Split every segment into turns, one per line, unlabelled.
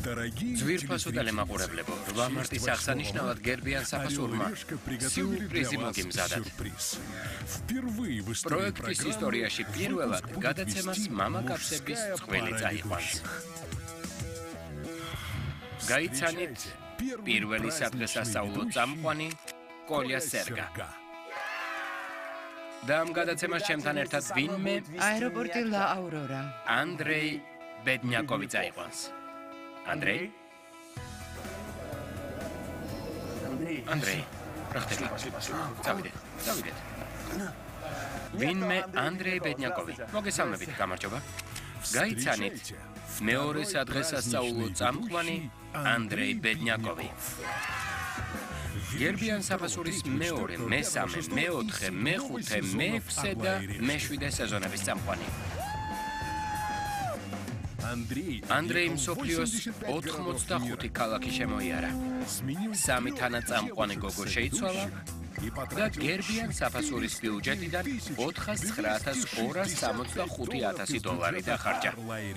ძვირფასოდალე მაყურებლებო, 8 მარტის აღსანიშნავად გერბიან საფასურმა სიურპრიზი მოგიმზადათ. პროექტის ისტორიაში პირველად გადაცემას მამაკაცების წყვილი წაიყვანს. გაიცანით პირველი სადღესასწაულო წამყვანი კოლია სერგა. და ამ გადაცემას ჩემთან ერთად ვინმე
აეროპორტი ლა აურორა
ანდრეი ბედნიაკოვი წაიყვანს. ანდრეი? ანდრეი, რა ხდება? წავიდეთ. ვინმე ანდრეი ბედნიაკოვი. მოგესალმებით, გამარჯობა. გაიცანით მეორე სადღესასწაულო წამყვანი ანდრეი ბედნიაკოვი. გერბიან საფასურის მეორე, მესამე, მეოთხე, მეხუთე, მეექვსე და მეშვიდე სეზონების წამყვანი. ანდრეი მსოფლიოს 85 ქალაქი შემოიარა. 3 თანაწამყვანი გოგო შეიცვალა და გერბიან საფასურის ბიუჯეტიდან 409,265 დოლარი დახარჯა.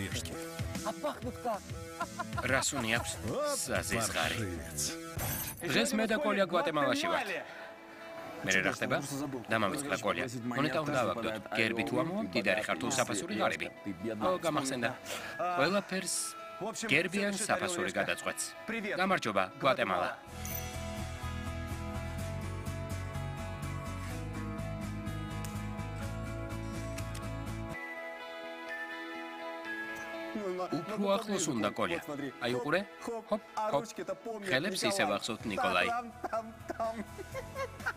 რას უნი აქვს? საზიზღარი. დღეს მე და კოლია გვატემალაში ვართ. მე რა ხდება? დამამიწყდა კოლია. მონეტა უნდა ავაგდოთ. გერბი თუ ამოვა, მდიდარი ხარ თუ საფასური ღარიბი. გამახსენდა. ყველაფერს გერბიან საფასური გადაწყვეტს. გამარჯობა, გვატემალა. უფრო ახლოს უნდა კოლია. აი უყურე? ჰოპ. ხელებს ისევ ახსოვთ ნიკოლაი.